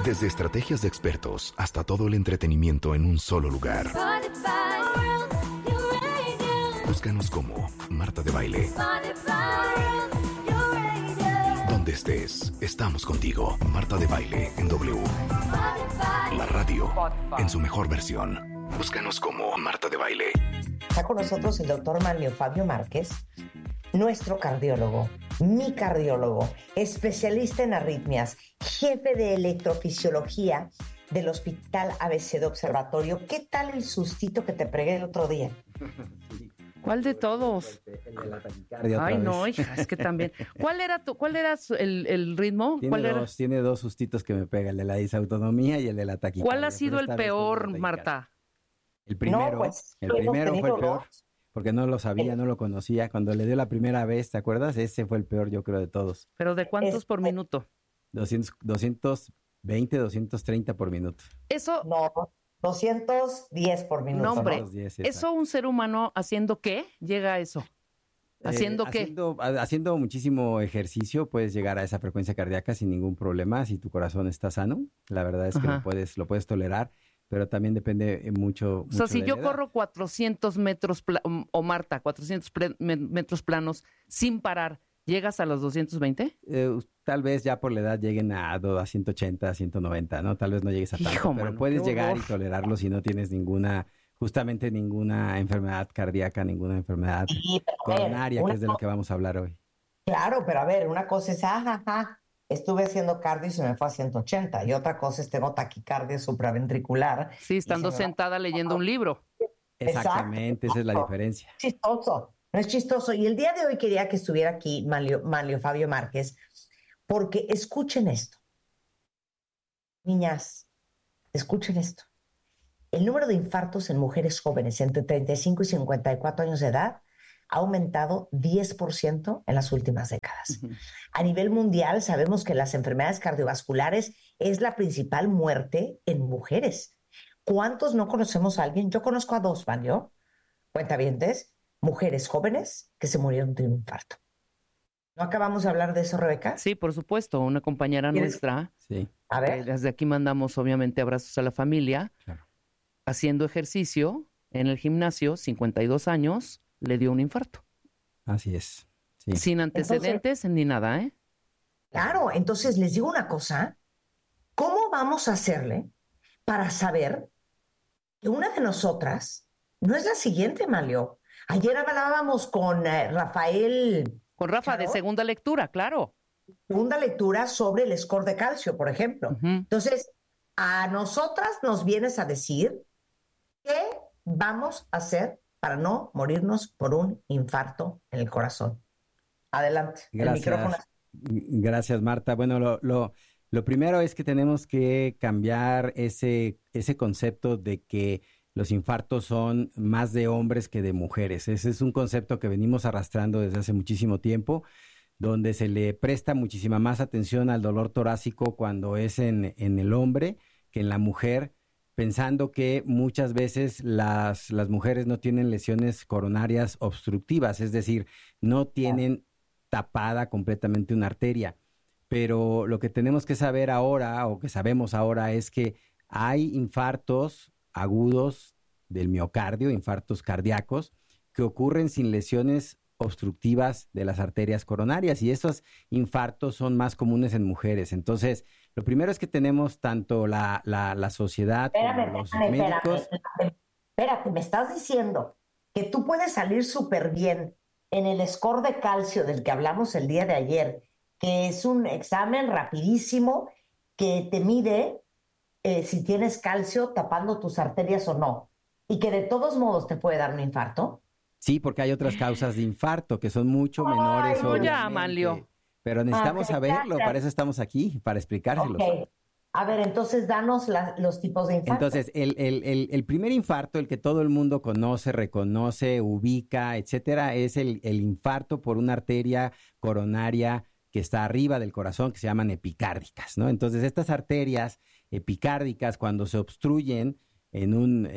Desde estrategias de expertos hasta todo el entretenimiento en un solo lugar. Búscanos como Marta de Baile. Donde estés, estamos contigo. Marta de Baile en W. La radio en su mejor versión. Búscanos como Marta de Baile. Está con nosotros el doctor Manlio Fabio Márquez, nuestro cardiólogo, mi cardiólogo, especialista en arritmias, jefe de electrofisiología del Hospital ABC de Observatorio. ¿Qué tal el sustito que te pegué el otro día? ¿Cuál de todos? El de la taquicardia. Ay, no, hija, es que también. ¿Cuál era el ritmo? Tiene dos sustitos que me pega, el de la disautonomía y el de la taquicardia. ¿Cuál ha sido el peor, Marta? El primero, No, pues, el primero fue el peor, dos. porque no lo sabía, no lo conocía. Cuando le dio la primera vez, ¿te acuerdas? Ese fue el peor, yo creo, de todos. ¿Pero de cuántos por minuto? 220, 230 por minuto. Eso, No, 210 por minuto. no, hombre, 210, ¿eso un ser humano haciendo qué llega a eso? ¿Haciendo qué? Haciendo muchísimo ejercicio puedes llegar a esa frecuencia cardíaca sin ningún problema si tu corazón está sano. La verdad es que lo puedes tolerar, pero también depende mucho. O sea, si de yo la edad. corro 400 metros, o Marta, 400 metros planos sin parar, ¿llegas a los 220? Tal vez ya por la edad lleguen a 180, 190, ¿no? Tal vez no llegues a tanto, Hijo, pero mano, puedes qué llegar horror. y tolerarlo si no tienes ninguna enfermedad cardíaca, ninguna enfermedad Sí, pero a ver, coronaria, que es de lo que vamos a hablar hoy. Claro, pero a ver, una cosa es, estuve haciendo cardio y se me fue a 180, y otra cosa es, tengo taquicardia supraventricular. Sí, estando y se me va. sentada leyendo un libro. Exactamente, esa es la diferencia. Chistoso, no es chistoso. Y el día de hoy quería que estuviera aquí Manlio Fabio Márquez, porque escuchen esto. Niñas, escuchen esto. El número de infartos en mujeres jóvenes entre 35 y 54 años de edad ha aumentado 10% en las últimas décadas. A nivel mundial sabemos que las enfermedades cardiovasculares es la principal muerte en mujeres. ¿Cuántos no conocemos a alguien? Yo conozco a dos, Manlio, cuentavientes, mujeres jóvenes que se murieron de un infarto. ¿No acabamos de hablar de eso, Rebeca? Sí, por supuesto, una compañera ¿Quieres? nuestra. Sí, A ver. Desde aquí mandamos obviamente abrazos a la familia. claro. Haciendo ejercicio en el gimnasio, 52 años, le dio un infarto. Así es. Sí. Sin antecedentes ni nada, ¿eh? Claro, entonces les digo una cosa. ¿Cómo vamos a hacerle para saber que una de nosotras no es la siguiente, Manlio? Ayer hablábamos con Rafael, Con Rafa, de Claro. segunda lectura, claro. segunda lectura sobre el score de calcio, por ejemplo. Ujú. Entonces, a nosotras nos vienes a decir qué vamos a hacer para no morirnos por un infarto en el corazón. Adelante. El micrófono. Gracias, Marta. Bueno, lo primero es que tenemos que cambiar ese concepto de que los infartos son más de hombres que de mujeres. Ese es un concepto que venimos arrastrando desde hace muchísimo tiempo, donde se le presta muchísima más atención al dolor torácico cuando es en el hombre que en la mujer, pensando que muchas veces las mujeres no tienen lesiones coronarias obstructivas, es decir, no tienen tapada completamente una arteria. Pero lo que tenemos que saber ahora, o que sabemos ahora, es que hay infartos agudos del miocardio, infartos cardíacos, que ocurren sin lesiones obstructivas de las arterias coronarias, y esos infartos son más comunes en mujeres. Entonces, lo primero es que tenemos tanto la sociedad como los médicos. Espérate, me estás diciendo que tú puedes salir súper bien en el score de calcio del que hablamos el día de ayer, que es un examen rapidísimo que te mide si tienes calcio tapando tus arterias o no, y que de todos modos te puede dar un infarto. Sí, porque hay otras causas de infarto que son mucho menores. no, ya, obviamente. Manlio. Pero necesitamos saberlo, ya. para eso estamos aquí, para explicárselos. Ok. A ver, entonces danos los tipos de infarto. Entonces, el primer infarto, el que todo el mundo conoce, reconoce, ubica, etcétera, es el infarto por una arteria coronaria que está arriba del corazón, que se llaman epicárdicas, ¿no? Entonces, estas arterias epicárdicas, cuando se obstruyen en un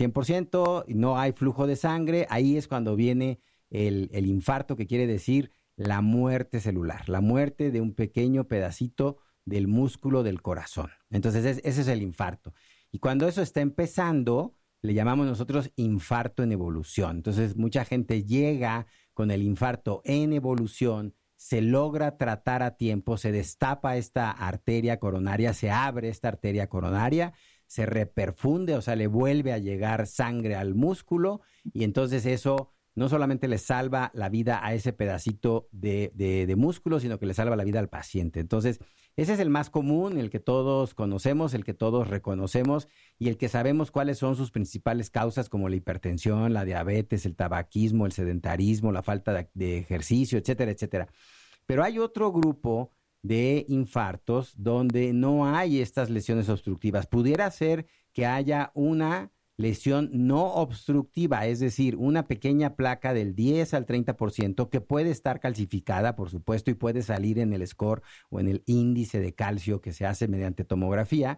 100%, no hay flujo de sangre, ahí es cuando viene el infarto, que quiere decir la muerte celular, la muerte de un pequeño pedacito del músculo del corazón. Entonces, ese es el infarto. Y cuando eso está empezando, le llamamos nosotros infarto en evolución. Entonces, mucha gente llega con el infarto en evolución, se logra tratar a tiempo, se destapa esta arteria coronaria, se abre esta arteria coronaria, se reperfunde, o sea, le vuelve a llegar sangre al músculo y entonces eso no solamente le salva la vida a ese pedacito de músculo, sino que le salva la vida al paciente. Entonces, ese es el más común, el que todos conocemos, el que todos reconocemos y el que sabemos cuáles son sus principales causas, como la hipertensión, la diabetes, el tabaquismo, el sedentarismo, la falta de ejercicio, etcétera, etcétera. Pero hay otro grupo de infartos donde no hay estas lesiones obstructivas. Pudiera ser que haya una lesión no obstructiva, es decir, una pequeña placa del 10 al 30% que puede estar calcificada, por supuesto, y puede salir en el score o en el índice de calcio que se hace mediante tomografía,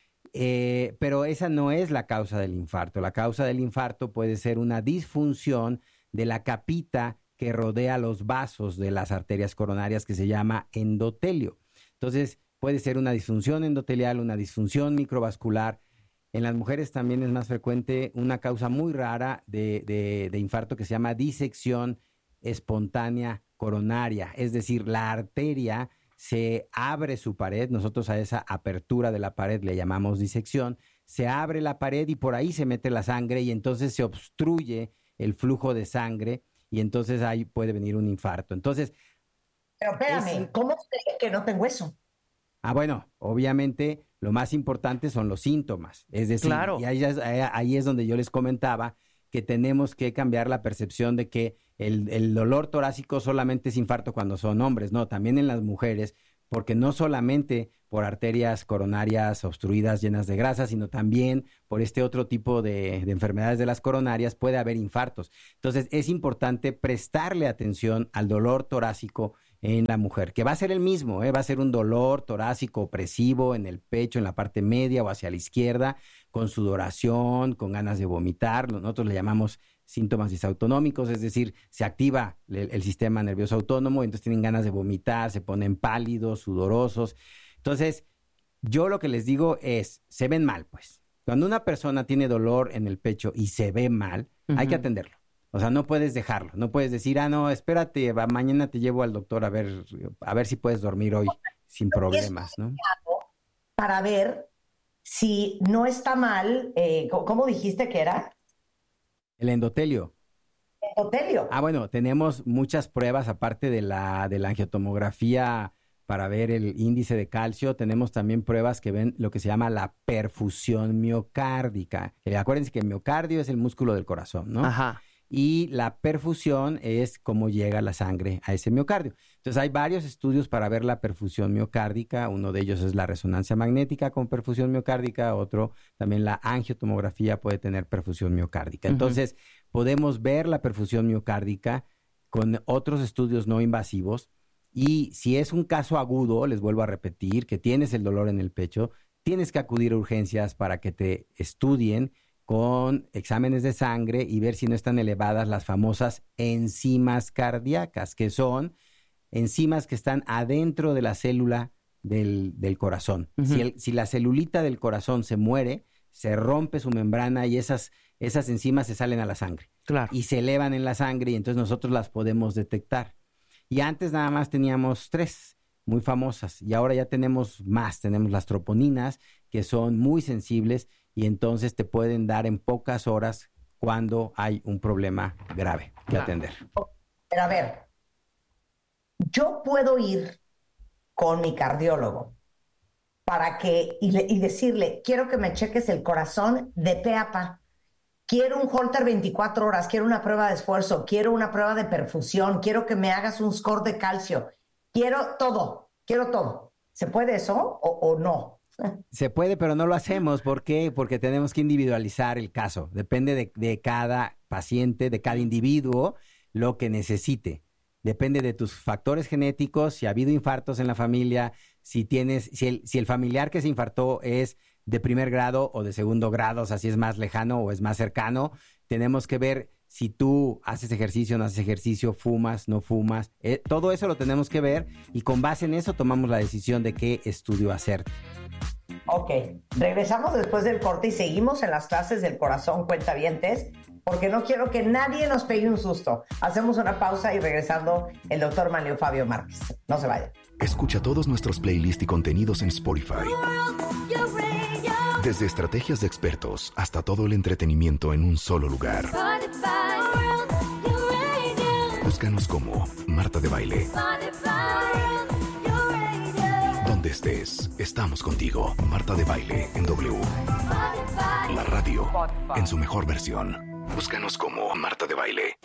pero esa no es la causa del infarto. La causa del infarto puede ser una disfunción de la capita que rodea los vasos de las arterias coronarias que se llama endotelio. Entonces, puede ser una disfunción endotelial, una disfunción microvascular. En las mujeres también es más frecuente una causa muy rara de infarto que se llama disección espontánea coronaria. Es decir, la arteria se abre su pared, nosotros a esa apertura de la pared le llamamos disección, se abre la pared y por ahí se mete la sangre y entonces se obstruye el flujo de sangre y entonces ahí puede venir un infarto. Entonces, pero espérame, ¿cómo sé que no tengo eso? Bueno, obviamente lo más importante son los síntomas. Es decir, claro. Y ahí es donde yo les comentaba que tenemos que cambiar la percepción de que el dolor torácico solamente es infarto cuando son hombres. No, también en las mujeres, porque no solamente por arterias coronarias obstruidas llenas de grasa, sino también por este otro tipo de enfermedades de las coronarias puede haber infartos. Entonces es importante prestarle atención al dolor torácico en la mujer, que va a ser el mismo, va a ser un dolor torácico opresivo en el pecho, en la parte media o hacia la izquierda, con sudoración, con ganas de vomitar. Nosotros le llamamos síntomas disautonómicos, es decir, se activa el sistema nervioso autónomo, entonces tienen ganas de vomitar, se ponen pálidos, sudorosos. Entonces, yo lo que les digo es, se ven mal, pues. Cuando una persona tiene dolor en el pecho y se ve mal, hay que atenderlo. O sea, no puedes dejarlo, no puedes decir, no, espérate, mañana te llevo al doctor a ver si puedes dormir hoy sin problemas, ¿no? Para ver si no está mal, ¿cómo dijiste que era? El endotelio. Endotelio. Bueno, tenemos muchas pruebas, aparte de la angiotomografía para ver el índice de calcio, tenemos también pruebas que ven lo que se llama la perfusión miocárdica. Acuérdense que el miocardio es el músculo del corazón, ¿no? Ajá. Y la perfusión es cómo llega la sangre a ese miocardio. Entonces hay varios estudios para ver la perfusión miocárdica. Uno de ellos es la resonancia magnética con perfusión miocárdica. Otro, también la angiotomografía puede tener perfusión miocárdica. Entonces podemos ver la perfusión miocárdica con otros estudios no invasivos. Y si es un caso agudo, les vuelvo a repetir, que tienes el dolor en el pecho, tienes que acudir a urgencias para que te estudien con exámenes de sangre y ver si no están elevadas las famosas enzimas cardíacas, que son enzimas que están adentro de la célula del corazón. Si la celulita del corazón se muere, se rompe su membrana y esas enzimas se salen a la sangre. Claro. Y se elevan en la sangre y entonces nosotros las podemos detectar. Y antes nada más teníamos 3 muy famosas y ahora ya tenemos más. Tenemos las troponinas, que son muy sensibles y entonces te pueden dar en pocas horas cuando hay un problema grave que atender. Pero a ver, yo puedo ir con mi cardiólogo y decirle, quiero que me cheques el corazón de pe a pa. Quiero un Holter 24 horas, quiero una prueba de esfuerzo, quiero una prueba de perfusión, quiero que me hagas un score de calcio, quiero todo. ¿Se puede eso o no? Se puede, pero no lo hacemos. ¿Por qué? Porque tenemos que individualizar el caso. Depende de cada paciente, de cada individuo, lo que necesite. Depende de tus factores genéticos, si ha habido infartos en la familia, si el familiar que se infartó es de primer grado o de segundo grado, o sea, si es más lejano o es más cercano. Tenemos que ver si tú haces ejercicio, no haces ejercicio, fumas, no fumas. Todo eso lo tenemos que ver y con base en eso tomamos la decisión de qué estudio hacerte. Ok, regresamos después del corte y seguimos en las clases del corazón, cuentavientes, porque no quiero que nadie nos pegue un susto. Hacemos una pausa y regresando el doctor Manlio Fabio Márquez. No se vayan. Escucha todos nuestros playlists y contenidos en Spotify. Desde estrategias de expertos hasta todo el entretenimiento en un solo lugar. Búscanos como Marta de Baile. Donde estés, estamos contigo. Marta de Baile en W. La radio en su mejor versión. Búscanos como Marta de Baile.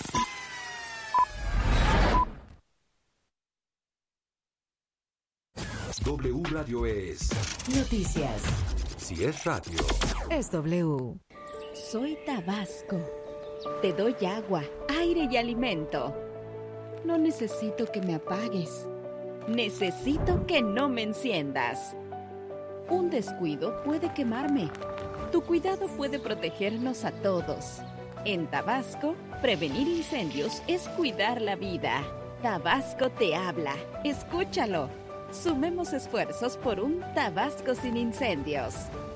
W Radio es noticias. Si es radio, Es W. Soy Tabasco. Te doy agua, aire y alimento. No necesito que me apagues. Necesito que no me enciendas. Un descuido puede quemarme. Tu cuidado puede protegernos a todos. En Tabasco, prevenir incendios es cuidar la vida. Tabasco te habla. Escúchalo. Sumemos esfuerzos por un Tabasco sin incendios.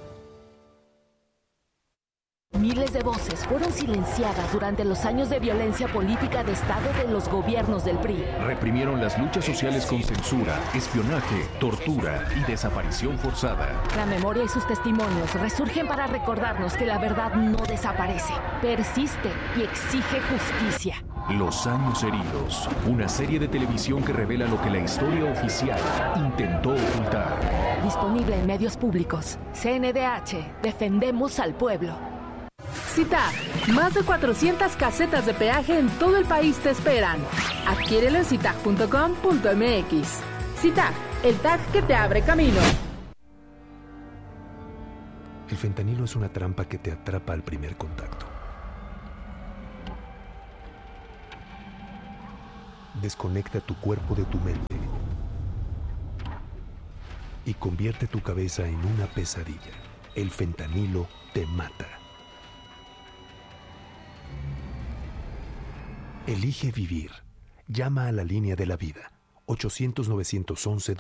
Miles de voces fueron silenciadas durante los años de violencia política de Estado de los gobiernos del PRI. Reprimieron las luchas sociales con censura, espionaje, tortura y desaparición forzada. La memoria y sus testimonios resurgen para recordarnos que la verdad no desaparece, persiste y exige justicia. Los años heridos, una serie de televisión que revela lo que la historia oficial intentó ocultar. Disponible en medios públicos. CNDH, defendemos al pueblo. CITAG, más de 400 casetas de peaje en todo el país te esperan. Adquiérelo en citag.com.mx. CITAG, el tag que te abre camino. El fentanilo es una trampa que te atrapa al primer contacto. Desconecta tu cuerpo de tu mente y convierte tu cabeza en una pesadilla. El fentanilo te mata. Elige vivir. Llama a la línea de la vida. 800-911